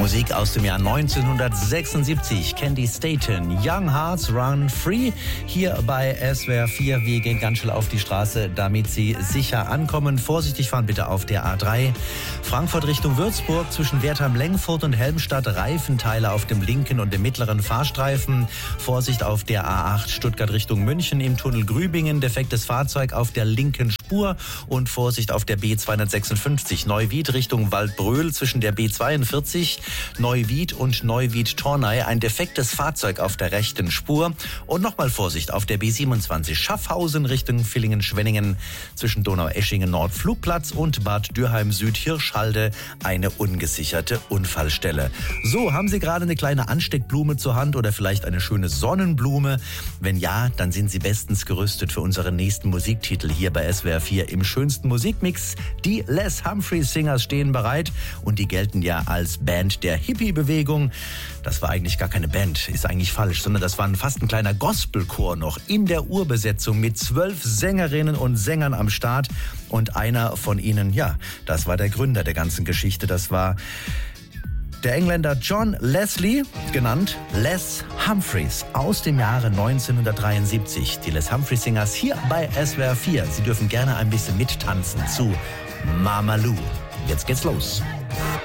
Musik aus dem Jahr 1976. Candy Staten, Young Hearts Run Free. Hier bei SWR 4. Wir gehen ganz schnell auf die Straße, damit Sie sicher ankommen. Vorsichtig fahren bitte auf der A3. Frankfurt Richtung Würzburg zwischen Wertheim-Lengfurt und Helmstadt. Reifenteile auf dem linken und dem mittleren Fahrstreifen. Vorsicht auf der A8 Stuttgart Richtung München im Tunnel Grübingen. Defektes Fahrzeug auf der linken Spur. Und Vorsicht auf der B256 Neuwied Richtung Waldbröl zwischen der B42 Neuwied und Neuwied-Tornay. Ein defektes Fahrzeug auf der rechten Spur. Und nochmal Vorsicht auf der B27 Schaffhausen Richtung Villingen-Schwenningen zwischen Donaueschingen Nordflugplatz und Bad Dürheim Süd Hirschhalde eine ungesicherte Unfallstelle. So, haben Sie gerade eine kleine Ansteckblume zur Hand oder vielleicht eine schöne Sonnenblume? Wenn ja, dann sind Sie bestens gerüstet für unseren nächsten Musiktitel hier bei SWR 4 im schönsten Musikmix. Die Les Humphreys Singers stehen bereit und die gelten ja als Band der Hippie-Bewegung. Das war eigentlich gar keine Band, ist eigentlich falsch, sondern das war fast ein kleiner Gospelchor noch in der Urbesetzung mit 12 Sängerinnen und Sängern am Start. Und einer von ihnen, ja, das war der Gründer der ganzen Geschichte. Das war der Engländer John Leslie, genannt Les Humphreys, aus dem Jahre 1973. Die Les Humphreys Singers hier bei SWR 4. Sie dürfen gerne ein bisschen mittanzen zu Mama Lou. Jetzt geht's los.